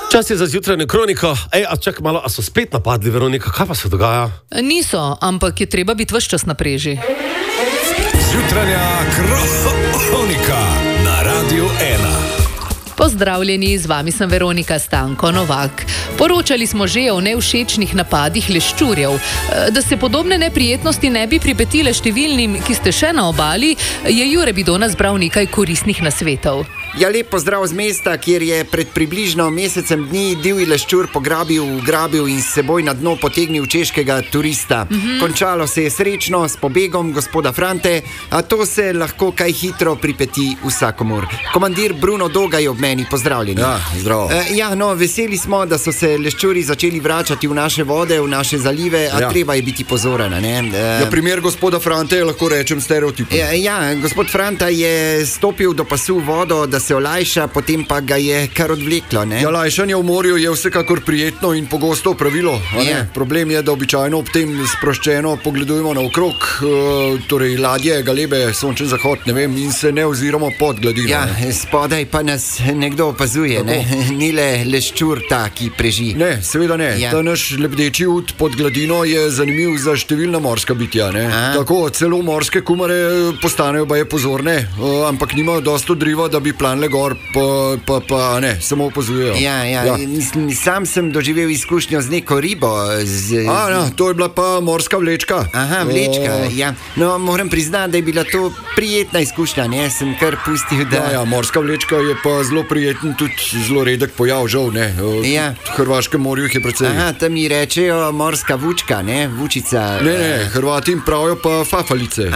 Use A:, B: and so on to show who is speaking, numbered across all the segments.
A: Čas je za zjutrajno kroniko. A čakaj malo, a so spet napadli Veronika? Kaj pa se dogaja?
B: Niso, ampak je treba biti ves čas na preži.
C: Zjutranja kronika na Radiu 1.
B: Pozdravljeni, z vami sem Veronika Stanko Novak. Poročali smo že o nevšečnih napadih leščurjev. Da se podobne neprijetnosti ne bi pripetile številnim, ki ste še na obali, je Jure Bidona zbral nekaj koristnih nasvetov.
D: Ja, lep pozdrav z mesta, kjer je pred približno mesecem dni divji leščur ugrabil in s seboj na dno potegnil češkega turista. Končalo se je srečno s pobegom gospoda Frante, a to se lahko kaj hitro pripeti vsakomur. Komandir Bruno Doga je ob meni, pozdravljeni.
E: Ja, zdravo.
D: Veseli smo, da so se leščuri začeli vračati v naše vode, v naše zalive, a treba je biti pozoren, ne?
E: Primer gospoda Frante je, lahko rečem, stereotip.
D: Gospod Franta je stopil do pasu vodo, da se olajša, potem pa ga je kar odvleklo, ne?
E: Ja, lajšanje v morju je vsekakor prijetno in pogosto pravilo. Problem je, da običajno ob tem sproščeno pogledujemo naokrog, torej ladje, galebe, sončen zahod, ne vem, in se ne oziramo pod gladino.
D: Spodaj pa nas nekdo opazuje, ne? Ni le leščur ta, ki preži.
E: Ne, seveda ne. Ta naš lebdeči ud pod gladino je zanimiv za številna morska bitja, ne? Tako, celo morske kumare postanejo baje pozorne, ampak nimajo dosto driva, da bi planile gor, pa ne, samo opazujejo.
D: Sam sem doživel izkušnjo z neko ribo.
E: To je bila pa morska vlečka.
D: Vlečka, ja. No, moram priznati, da je bila to prijetna izkušnja, ne? Sem kar pustil, da...
E: Morska vlečka je pa zelo prijeten, tudi zelo redek pojav, žal, ne? V Hrvaškem morju jih je precej.
D: Tam mi rečejo morska vučka, ne? Vučica.
E: Ne, Hrvati jim pravijo pa fafalice.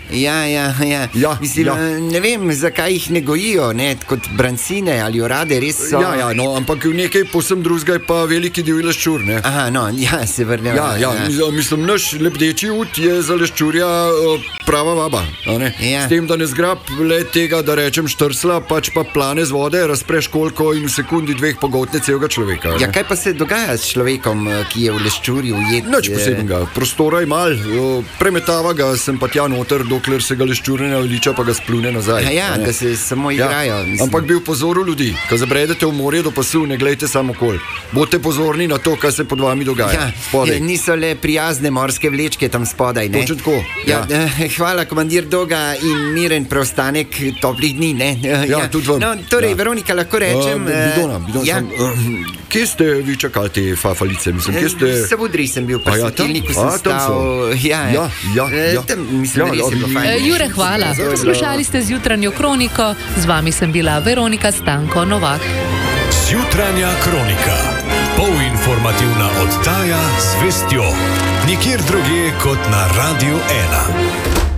D: Mislim, ne vem, zakaj jih ne gojijo, ne? Kot brancine ali orade, res so.
E: Ampak nekaj povsem drugega je pa veliki divji leščur, ne?
D: Se vrnemo.
E: Mislim, naš lebdeči ud je za leščurja prava vaba, ne? S tem, da ne zgrab le tega, da rečem štrsla, pač pa plane z vode, razpreš kolko in v sekundi dveh pogotne celega človeka.
D: Kaj pa se dogaja s človekom, ki je v leščurju ujet?
E: Nič posebnega, prostora je mal, premetava ga sem pa tja noter, dokler se ga leščur ne naveliča, pa ga splune nazaj.
D: Da se samo igrajo.
E: Ampak bi upozoril ljudi, ko zabredete v morje do pasu, ne glejte samo okol. Bodite pozorni na to, kaj se pod vami dogaja.
D: Niso le prijazne morske vlečke tam spodaj, ne?
E: Točno tako.
D: Hvala, komandir Doga, in miren preostanek toplih dni, ne?
E: Tudi vam.
D: Veronika, lahko rečem...
E: Bidona, kje ste vi čakali te fafalice? Mislim, kje ste...
D: V Savudriji sem bil, pa svetilniku sem stal. Tam, mislim, res je bilo fajn.
B: Jure, hvala. Poslušali ste zjutranjo kroniko, z vami sem bila Veronika Stanko Novak.
C: Zjutranja kronika. Polinformativna oddaja z vestjo. Nikjer drugje kot na Radiu 1.